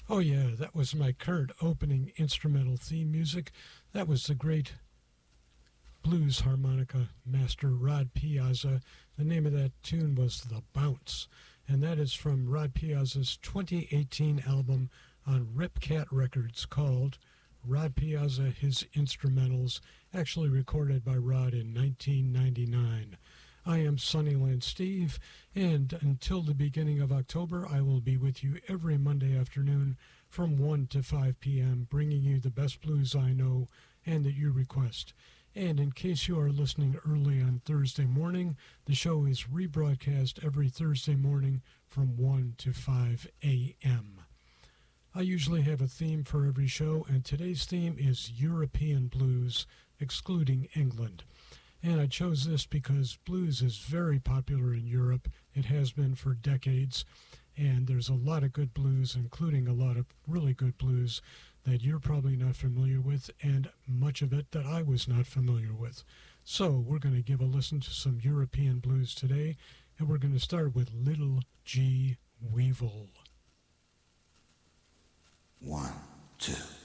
Oh, yeah, that was my current opening instrumental theme music. That was the great blues harmonica master Rod Piazza. The name of that tune was The Bounce, and that is from Rod Piazza's 2018 album on Ripcat Records called Rod Piazza, His Instrumentals, actually recorded by Rod in 1999. I am Sunnyland Steve, and until the beginning of October, I will be with you every Monday afternoon from 1 to 5 p.m., bringing you the best blues I know and that you request. And in case you are listening early on Thursday morning, the show is rebroadcast every Thursday morning from 1 to 5 a.m. I usually have a theme for every show, and today's theme is European blues, excluding England. And I chose this because blues is very popular in Europe. It has been for decades, and there's a lot of good blues, including a lot of really good blues that you're probably not familiar with, and much of it that I was not familiar with. So we're going to give a listen to some European blues today, and we're going to start with Little G. Weevil. 1, 2